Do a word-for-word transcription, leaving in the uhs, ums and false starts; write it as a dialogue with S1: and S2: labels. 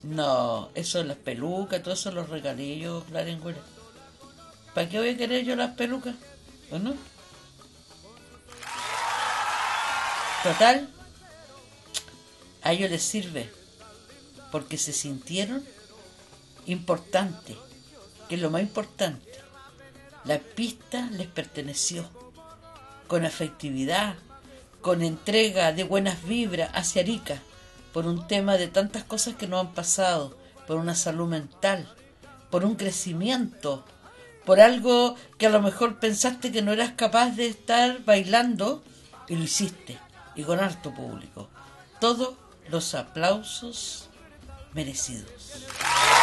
S1: No, eso de las pelucas, todo eso los regalillos, Clarengüera. ¿Para qué voy a querer yo las pelucas? ¿O no? Total, a ellos les sirve porque se sintieron importantes, que es lo más importante. La pista les perteneció, con afectividad, con entrega de buenas vibras hacia Arica, por un tema de tantas cosas que nos han pasado, por una salud mental, por un crecimiento, por algo que a lo mejor pensaste que no eras capaz de estar bailando y lo hiciste, y con harto público. Todos los aplausos merecidos.